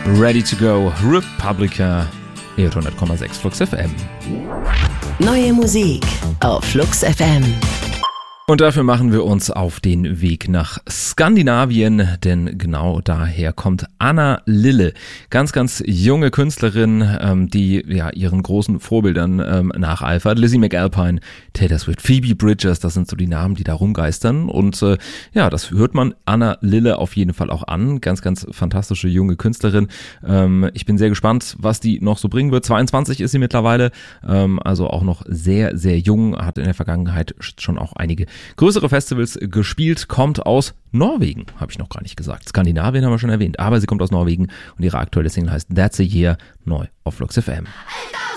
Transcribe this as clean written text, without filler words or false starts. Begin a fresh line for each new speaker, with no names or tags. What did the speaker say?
Ready to go, Republica, 100,6 Flux FM.
Neue Musik auf Flux FM.
Und dafür machen wir uns auf den Weg nach Skandinavien, denn genau daher kommt Anna Lille. Ganz, ganz junge Künstlerin, die ja ihren großen Vorbildern nacheifert. Lizzie McAlpine, Taylor Swift, Phoebe Bridgers, das sind so die Namen, die da rumgeistern. Und ja, das hört man Anna Lille auf jeden Fall auch an. Ganz, ganz fantastische junge Künstlerin. Ich bin sehr gespannt, was die noch so bringen wird. 22 ist sie mittlerweile, also auch noch sehr, sehr jung, hat in der Vergangenheit schon auch einige größere Festivals gespielt, kommt aus Norwegen, habe ich noch gar nicht gesagt. Skandinavien haben wir schon erwähnt, aber sie kommt aus Norwegen und ihre aktuelle Single heißt That's a Year, neu auf Flux FM.